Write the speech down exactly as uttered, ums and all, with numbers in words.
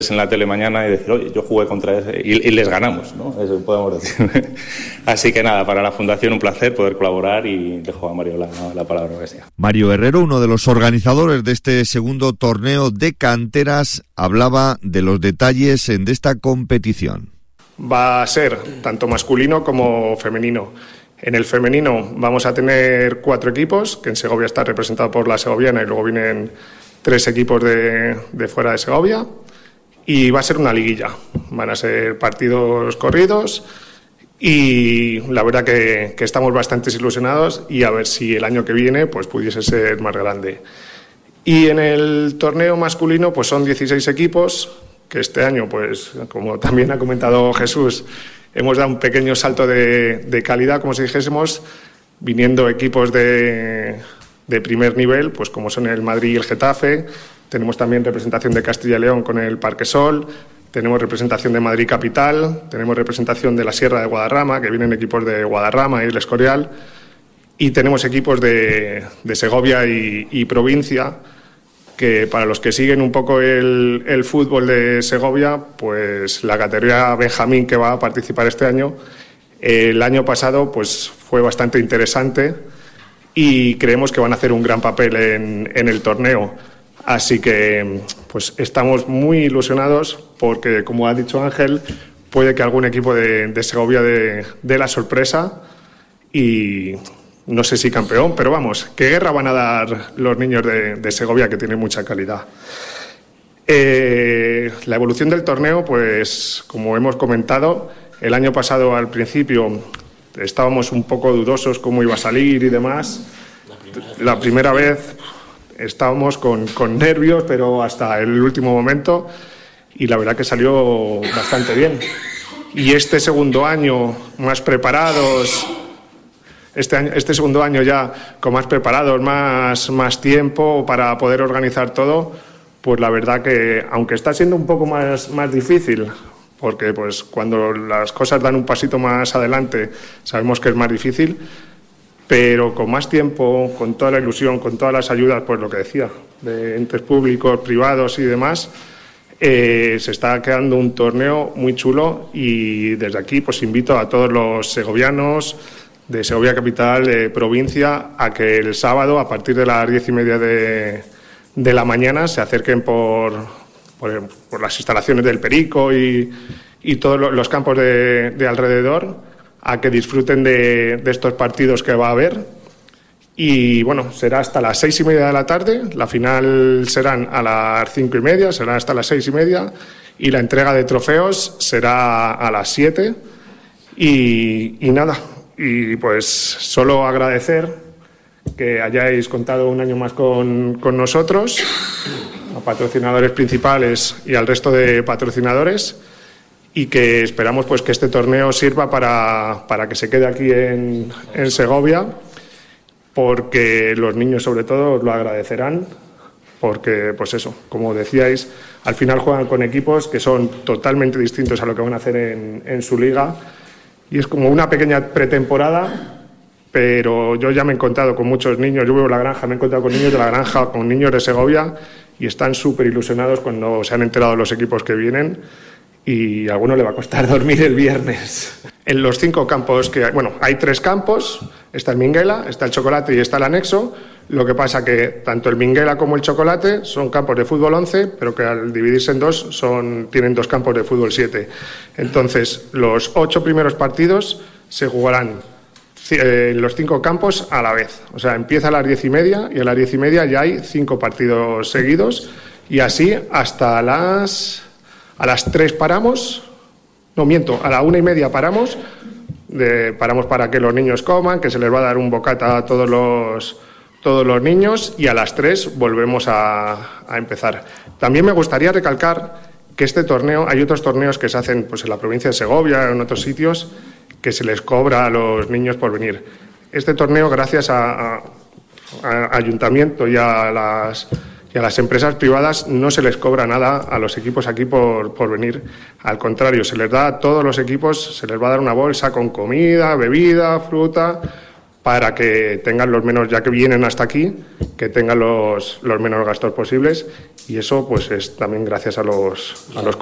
en la tele mañana y decir, oye, yo jugué contra ese y, y les ganamos, ¿no? Eso podemos decir. Así que nada, para la Fundación un placer poder colaborar y dejo a Mario la, la palabra que sea. Mario Herrero, uno de los organizadores de este segundo torneo de canteras, hablaba de los detalles de esta competición. Va a ser tanto masculino como femenino. En el femenino vamos a tener cuatro equipos, que en Segovia está representado por la segoviana y luego vienen tres equipos de, de fuera de Segovia. Y va a ser una liguilla, van a ser partidos corridos y la verdad que, que estamos bastante ilusionados y a ver si el año que viene pues pudiese ser más grande. Y en el torneo masculino pues son dieciséis equipos, que este año pues como también ha comentado Jesús, hemos dado un pequeño salto de, de calidad, como si dijésemos, viniendo equipos de, de primer nivel, pues como son el Madrid y el Getafe. Tenemos también representación de Castilla y León con el Parque Sol, tenemos representación de Madrid Capital, tenemos representación de la Sierra de Guadarrama, que vienen equipos de Guadarrama y El Escorial, y tenemos equipos de, de Segovia y, y provincia, que para los que siguen un poco el, el fútbol de Segovia, pues la categoría Benjamín que va a participar este año, el año pasado pues fue bastante interesante y creemos que van a hacer un gran papel en, en el torneo. Así que pues estamos muy ilusionados porque, como ha dicho Ángel, puede que algún equipo de, de Segovia dé de la sorpresa y no sé si campeón, pero vamos, qué guerra van a dar los niños de, de Segovia, que tienen mucha calidad. Eh, la evolución del torneo, pues como hemos comentado, el año pasado al principio estábamos un poco dudosos cómo iba a salir y demás. La primera vez estábamos con, con nervios, pero hasta el último momento, y la verdad que salió bastante bien. Y este segundo año, más preparados, este, año, este segundo año ya con más preparados, más, más tiempo para poder organizar todo, pues la verdad que, aunque está siendo un poco más, más difícil, porque pues cuando las cosas dan un pasito más adelante sabemos que es más difícil, pero con más tiempo, con toda la ilusión, con todas las ayudas, pues lo que decía, de entes públicos, privados y demás, eh, se está quedando un torneo muy chulo y desde aquí pues invito a todos los segovianos de Segovia Capital, de provincia, a que el sábado, a partir de las diez y media de, de la mañana, se acerquen por, por, por las instalaciones del Perico y, y todos los campos de, de alrededor, a que disfruten de, de estos partidos que va a haber. Y bueno, será hasta las seis y media de la tarde, la final serán a las cinco y media, será hasta las seis y media, y la entrega de trofeos será a las siete. Y, y nada, y pues solo agradecer que hayáis contado un año más con, con nosotros, a patrocinadores principales y al resto de patrocinadores, y que esperamos pues que este torneo sirva para, para que se quede aquí en, en Segovia, porque los niños sobre todo os lo agradecerán, porque pues eso, como decíais, al final juegan con equipos que son totalmente distintos a lo que van a hacer en, en su liga, y es como una pequeña pretemporada, pero yo ya me he encontrado con muchos niños, yo vivo en La Granja, me he encontrado con niños de La Granja, con niños de Segovia, y están súper ilusionados cuando se han enterado de los equipos que vienen, y a alguno le va a costar dormir el viernes. En los cinco campos que hay, bueno, hay tres campos, está el Minguela, está el Chocolate y está el Anexo. Lo que pasa que tanto el Minguela como el Chocolate son campos de fútbol once, pero que al dividirse en dos son, tienen dos campos de fútbol siete. Entonces, los ocho primeros partidos se jugarán en los cinco campos a la vez. O sea, empieza a las diez y media y a las diez y media ya hay cinco partidos seguidos, y así hasta las... A las tres paramos, no miento, a la una y media paramos, de, paramos para que los niños coman, que se les va a dar un bocata a todos los, todos los niños, y a las tres volvemos a, a empezar. También me gustaría recalcar que este torneo, hay otros torneos que se hacen pues, en la provincia de Segovia, en otros sitios, que se les cobra a los niños por venir. Este torneo, gracias a, a, a ayuntamiento y a las... y a las empresas privadas no se les cobra nada a los equipos aquí por, por venir. Al contrario, se les da a todos los equipos, se les va a dar una bolsa con comida, bebida, fruta, para que tengan los menos, ya que vienen hasta aquí, que tengan los, los menos gastos posibles, y eso pues es también gracias a los, a los